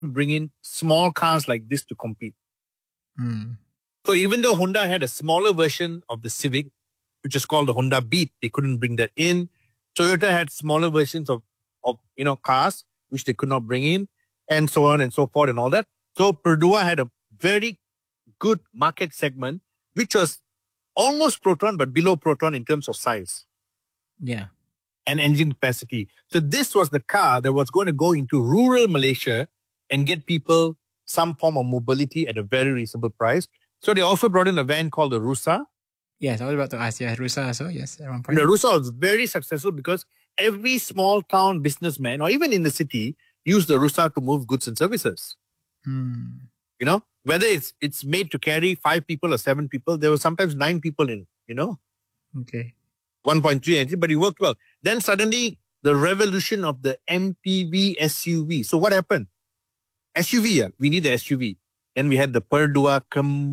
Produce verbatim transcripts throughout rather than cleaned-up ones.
bring in small cars like this to compete. Mm. So even though Honda had a smaller version of the Civic, which is called the Honda Beat, they couldn't bring that in. Toyota had smaller versions of, of you know, cars, which they could not bring in, and so on and so forth and all that. So Perdua had a very good market segment, which was almost Proton, but below Proton in terms of size. Yeah. And engine capacity. So this was the car that was going to go into rural Malaysia and get people some form of mobility at a very reasonable price. So they also brought in a van called the Rusa. Yes, I was about to ask. Yeah, Rusa also. Yes, at one point. The Rusa was very successful because every small town businessman or even in the city used the Rusa to move goods and services. Mm. You know, whether it's it's made to carry five people or seven people, there were sometimes nine people in, you know. Okay. one point three engine, but it worked well. Then suddenly the revolution of the M P V S U V. So what happened? S U V, yeah, we need the S U V. Then we had the Perdua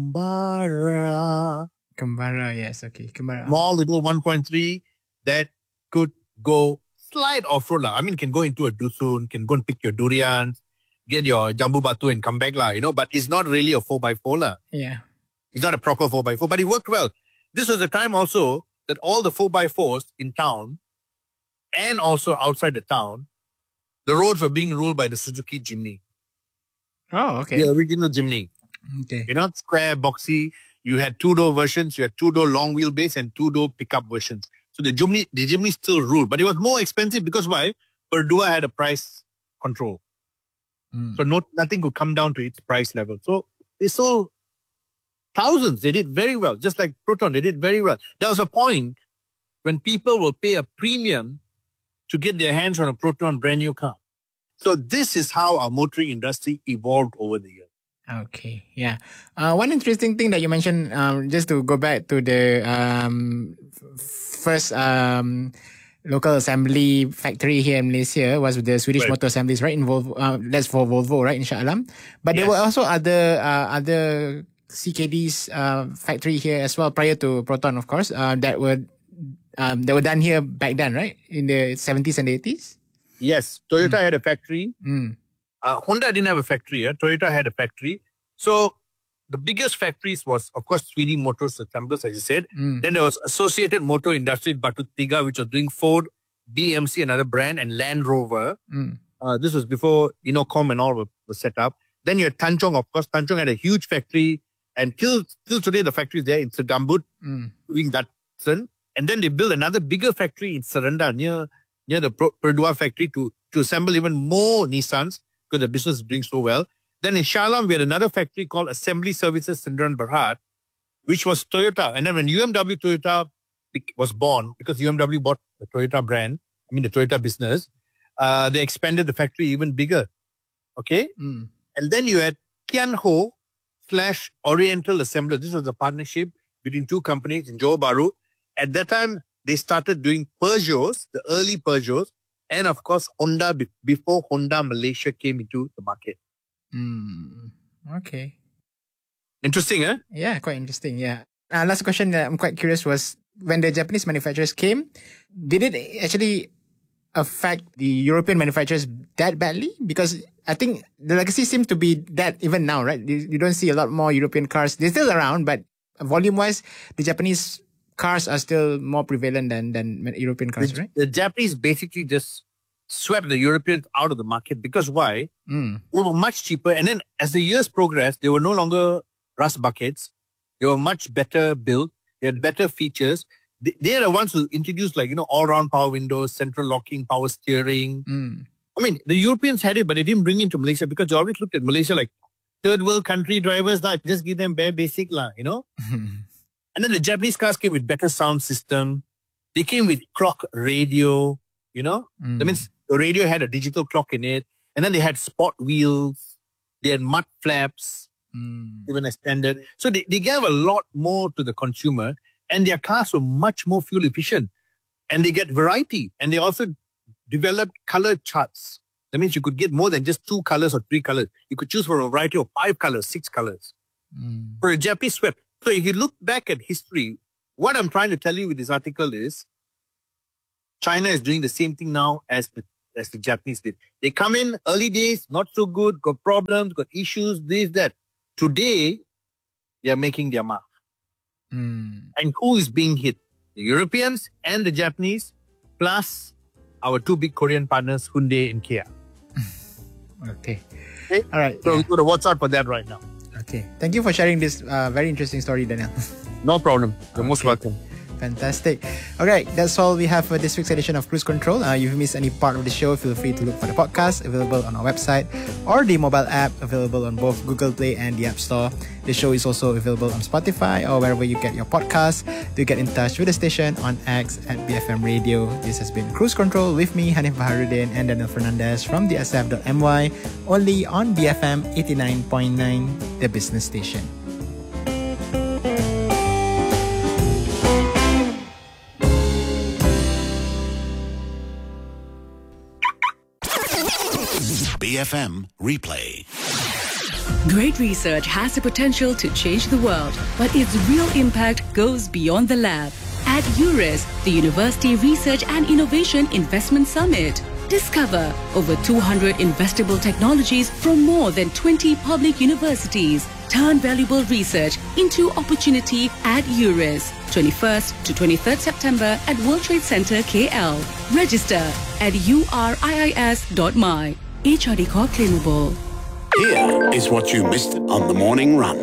Kembara. Kembara, yes, okay. Kembara. Small little one point three that could go slight off-road. I mean, can go into a dusun, can go and pick your durians, get your jambu batu and come back, la, you know, but it's not really a four by four. La. Yeah. It's not a proper four by four, but it worked well. This was the time also that all the four by fours in town and also outside the town, the roads were being ruled by the Suzuki Jimny. Oh, okay. The original Jimny. Okay. You know, square, boxy. You had two-door versions. You had two-door long wheelbase and two-door pickup versions. So the Jimny, the Jimny still ruled. But it was more expensive because why? Perdua had a price control. Mm. So no, nothing could come down to its price level. So they sold thousands. They did very well. Just like Proton, they did very well. There was a point when people will pay a premium to get their hands on a Proton brand new car. So this is how our motoring industry evolved over the years. Okay, yeah. Uh, one interesting thing that you mentioned, um, just to go back to the um, f- first um, local assembly factory here in Malaysia was the Swedish Right. Motor Assemblies, right? In Volvo, uh, that's for Volvo, right? In Shah Alam. But there Yes. were also other uh, other C K D's uh, factory here as well prior to Proton, of course, uh, that were um, that were done here back then, right? In the seventies and eighties. Yes, Toyota had a factory. Mm. Uh, Honda didn't have a factory. Yeah? Toyota had a factory. So the biggest factories was, of course, Sweden Motors Assemblers, as you said. Mm. Then there was Associated Motor Industry Batu Tiga, which was doing Ford, B M C, another brand, and Land Rover. Mm. Uh, this was before Inocom and all were, were set up. Then you had Tanchong, of course. Tanchong had a huge factory. And till, till today, the factory is there in Segambut, Mm. doing Datsun. And then they built another bigger factory in Serenda, near near the Pro- Perdua factory, to, to assemble even more Nissans, because the business is doing so well. Then in Shah Alam, we had another factory called Assembly Services Sindran Berhad, which was Toyota. And then when U M W Toyota was born, because U M W bought the Toyota brand, I mean the Toyota business, uh, they expanded the factory even bigger. Okay? Mm. And then you had Kian Ho slash Oriental Assembler. This was a partnership between two companies in Johor Bahru. At that time, they started doing Peugeots, the early Peugeots, and of course, Honda be- before Honda Malaysia came into the market. Mm. Okay. Interesting, eh? Yeah, quite interesting. Yeah. Uh, last question that I'm quite curious was, when the Japanese manufacturers came, did it actually affect the European manufacturers that badly? Because I think the legacy seems to be that even now, right? You, you don't see a lot more European cars. They're still around, but volume-wise, the Japanese cars are still more prevalent than, than European cars, the, right? the Japanese basically just swept the Europeans out of the market because why? Mm. They were much cheaper. And then as the years progressed, they were no longer rust buckets. They were much better built. They had better features. They, they are the ones who introduced, like, you know, all-round power windows, central locking, power steering. Mm. I mean, the Europeans had it, but they didn't bring it into Malaysia because they always looked at Malaysia like third world country drivers, like just give them bare basic, la, you know? And then the Japanese cars came with better sound system. They came with clock radio, you know? Mm. That means the radio had a digital clock in it. And then they had sport wheels. They had mud flaps, Mm. even extended. So they, they gave a lot more to the consumer. And their cars were much more fuel efficient. And they get variety. And they also developed color charts. That means you could get more than just two colors or three colors. You could choose from a variety of five colors, six colors. Mm. For a Japanese swept. So if you look back at history, what I'm trying to tell you with this article is China is doing the same thing now as the as the Japanese did. They come in early days, not so good, got problems, got issues, this, that. Today, they are making their mark. Mm. And who is being hit? The Europeans and the Japanese, plus our two big Korean partners, Hyundai and Kia. Okay. Okay? All right. So yeah. we got to watch out for that right now. Okay. Thank you for sharing this uh, very interesting story, Daniel. No problem. You're most Okay. welcome. Fantastic. All right, that's all we have for this week's edition of Cruise Control. Uh, if you've missed any part of the show, feel free to look for the podcast available on our website or the mobile app available on both Google Play and the App Store. The show is also available on Spotify or wherever you get your podcasts. Do get in touch with the station on X at B F M Radio. This has been Cruise Control with me, Hanif Baharuddin and Daniel Fernandez from the S F dot M Y, only on B F M eighty-nine point nine, the business station. B F M Replay. Great research has the potential to change the world, but its real impact goes beyond the lab. At U R I S, the University Research and Innovation Investment Summit, discover over two hundred investable technologies from more than twenty public universities. Turn valuable research into opportunity at U R I S. twenty-first to twenty-third September at World Trade Center K L. Register at U R I I S dot M Y. H R D Corp claimable. Here is what you missed on the morning run.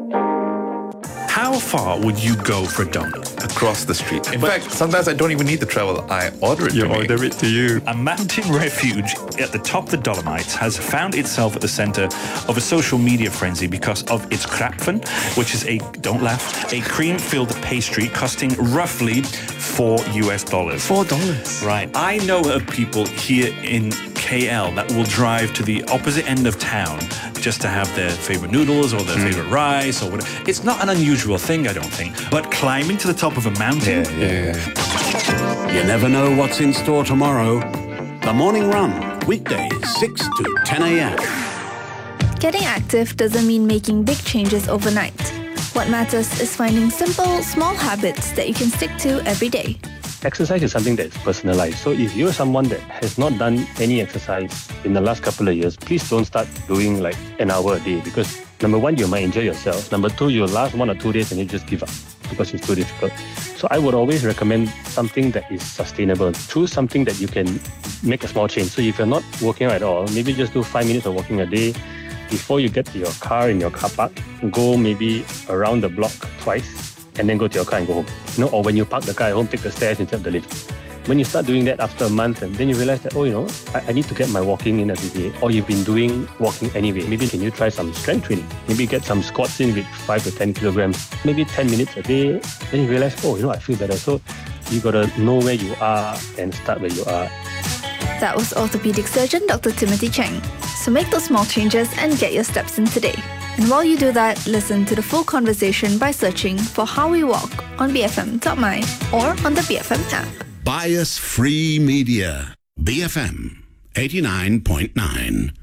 How far would you go for a donut? Across the street. In fact, sometimes I don't even need to travel. I order it You to me. order it to you. A mountain refuge at the top of the Dolomites has found itself at the center of a social media frenzy because of its krapfen, which is a, don't laugh, a cream-filled pastry costing roughly four U S dollars. Four dollars. Right. I know of people here in K L that will drive to the opposite end of town just to have their favorite noodles or their Mm. favorite rice or whatever. It's not an unusual thing, I don't think. But climbing to the top of a mountain, Yeah, yeah, yeah. You never know what's in store tomorrow. The Morning Run, weekdays six to ten a.m. Getting active doesn't mean making big changes overnight. What matters is finding simple, small habits that you can stick to every day. Exercise is something that is personalized. So if you're someone that has not done any exercise in the last couple of years, please don't start doing like an hour a day because number one, you might injure yourself. Number two, you'll last one or two days and you just give up because it's too difficult. So I would always recommend something that is sustainable. Choose something that you can make a small change. So if you're not working out at all, maybe just do five minutes of walking a day. Before you get to your car in your car park, go maybe around the block twice and then go to your car and go home. You know, or when you park the car at home, take the stairs instead of the lift. When you start doing that after a month, and then you realize that, oh, you know, I, I need to get my walking in every day. Or you've been doing walking anyway. Maybe can you try some strength training? Maybe get some squats in with five to ten kilograms. Maybe ten minutes a day. Then you realize, oh, you know, I feel better. So you got to know where you are and start where you are. That was orthopedic surgeon Doctor Timothy Cheng. So make those small changes and get your steps in today. And while you do that, listen to the full conversation by searching for How We Walk on B F M dot M Y or on the B F M app. Bias Free Media. B F M eighty-nine point nine.